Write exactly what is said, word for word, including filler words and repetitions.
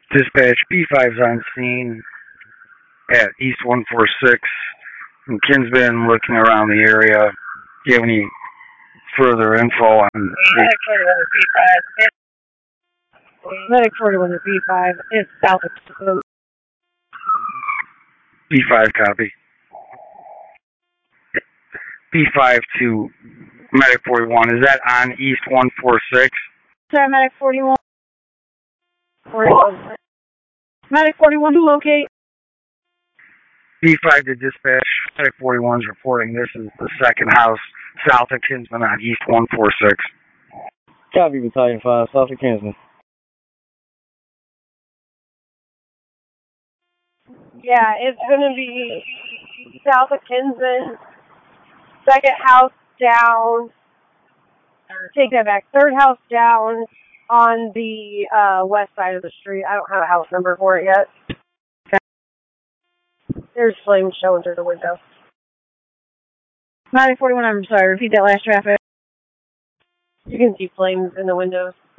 Dispatch, B five's on scene at East one forty-six in Kinsman, looking around the area. Do you have any further info on Medic forty-one to B five. Medic forty-one to B five. It's south of Kinsman. B five, copy. B five to Medic forty-one. Is that on East one forty-six? Sorry, Medic forty-one. forty-one. Medic forty-one to locate. B five to dispatch. Medic forty-one is reporting this is the second house south of Kinsman on East one forty-six. Copy, Battalion five, south of Kinsman. Yeah, it's going to be south of Kinsman, second house down, or take that back, third house down on the uh, west side of the street. I don't have a house number for it yet. Okay. There's flames showing through the window. nine forty-one, I'm sorry, repeat that last traffic. You can see flames in the windows.